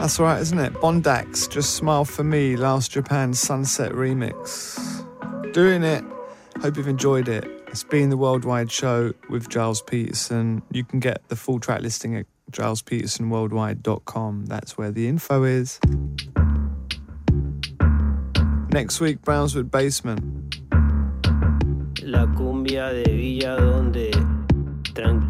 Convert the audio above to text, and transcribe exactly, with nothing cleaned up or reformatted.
That's right, isn't it? Bondax, Just Smile For Me, Last Japan Sunset Remix. Doing it. Hope you've enjoyed it. It's been the Worldwide Show with Giles Peterson. You can get the full track listing at giles peterson worldwide dot com. That's where the info is. Next week, Brownswood Basement. La cumbia de Villa donde tranquilo.